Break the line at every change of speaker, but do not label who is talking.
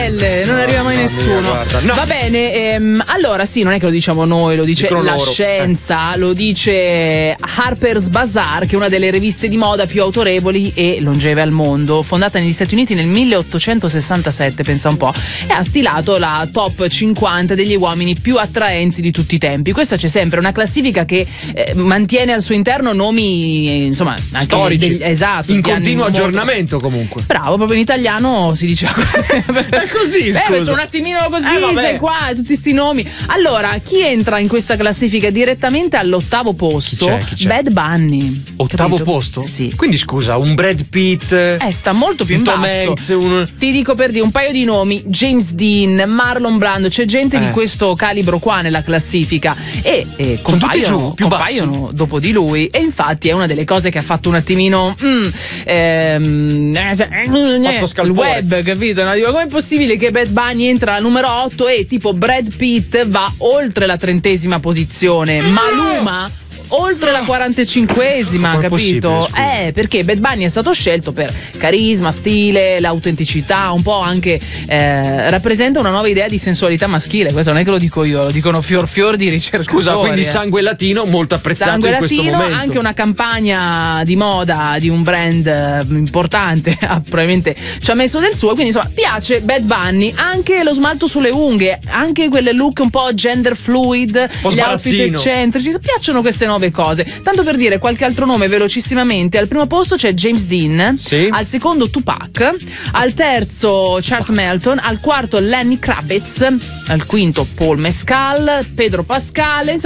stelle, non arriva mai nessuno.
Guarda, no.
Va bene, allora sì, non è che lo diciamo noi, lo dice
Dicono
la
loro.
scienza, lo dice Harper's Bazaar, che è una delle riviste di moda più autorevoli e longeve al mondo, fondata negli Stati Uniti nel 1867, pensa un po', e ha stilato la top 50 degli uomini più attraenti di tutti i tempi. Questa c'è sempre una classifica che mantiene al suo interno nomi, insomma, anche
storici,
esatto,
in
di anni
continuo
molto-
aggiornamento comunque.
Bravo, proprio in italiano si diceva così.
È così, scusa.
Sono un attimino così,
vabbè.
sei qua, tutti sti nomi. Allora, chi entra in questa classifica direttamente all'ottavo posto?
Chi c'è?
Bad Bunny.
Ottavo
Capito?
posto?
Sì.
Quindi scusa, un Brad Pitt,
Sta molto più in
un Tom
basso.
Hanks,
Ti dico per dire un paio di nomi: James Dean, Marlon Brando, c'è gente di questo calibro qua nella classifica e
Sono tutti giù, più
compaiono dopo di lui, e infatti è una delle cose che ha fatto un attimino il
scalpore.
web, capito? No? Dico, com'è possibile che Bad Bunny entra al numero 8 e tipo Brad Pitt va oltre la 30ª posizione, Maluma oltre la 45esima,
Com'è
capito?
possibile,
Perché Bad Bunny è stato scelto per carisma, stile, l'autenticità, un po' anche rappresenta una nuova idea di sensualità maschile. Questo non è che lo dico io, lo dicono fior di ricercatori.
Scusa, quindi sangue latino molto apprezzato
Sangue
in questo
latino,
momento.
anche una campagna di moda di un brand importante probabilmente ci ha messo del suo, quindi insomma piace Bad Bunny. Anche lo smalto sulle unghie, anche quelle look un po' gender fluid, gli outfit
sbarazzino.
eccentrici, piacciono queste nuove cose. Tanto per dire qualche altro nome velocissimamente: al primo posto c'è James Dean,
Sì.
al secondo Tupac, al terzo Charles Melton, al quarto Lenny Kravitz, al quinto Paul Mescal, Pedro Pascal, insomma